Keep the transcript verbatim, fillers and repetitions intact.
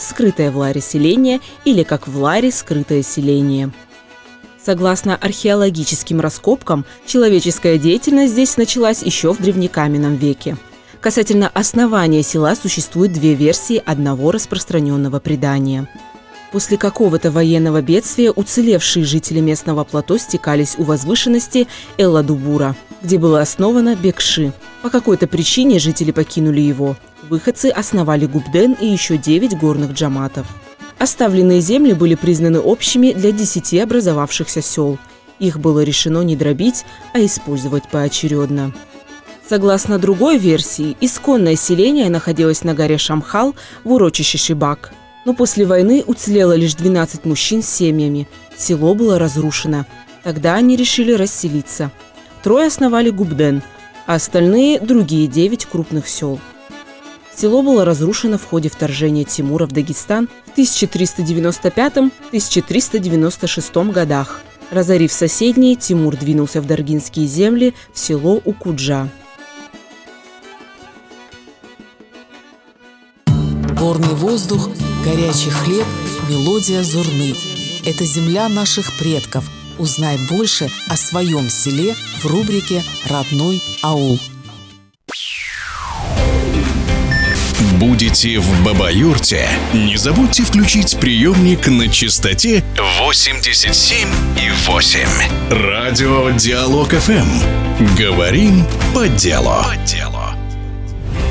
скрытое в Ларе селение или как в Ларе скрытое селение. Согласно археологическим раскопкам, человеческая деятельность здесь началась еще в древнекаменном веке. Касательно основания села существует две версии одного распространенного предания. После какого-то военного бедствия уцелевшие жители местного плато стекались у возвышенности Элладубура, где было основано Бекши. По какой-то причине жители покинули его. Выходцы основали Губден и еще девять горных джаматов. Оставленные земли были признаны общими для десяти образовавшихся сел. Их было решено не дробить, а использовать поочередно. Согласно другой версии, исконное селение находилось на горе Шамхал в урочище Шибак. Но после войны уцелело лишь двенадцать мужчин с семьями. Село было разрушено. Тогда они решили расселиться. Трое основали Губден, а остальные – другие девять крупных сел. Село было разрушено в ходе вторжения Тимура в Дагестан в тысяча триста девяносто пятом — тысяча триста девяносто шестом годах. Разорив соседние, Тимур двинулся в Даргинские земли, в село Укуджа. Горный воздух, горячий хлеб, мелодия Зурны. Это земля наших предков. Узнай больше о своем селе в рубрике «Родной аул». Будете в Бабаюрте? Не забудьте включить приемник на частоте восемьдесят семь и восемь. Радио Диалог эф эм. Говорим по делу. По делу.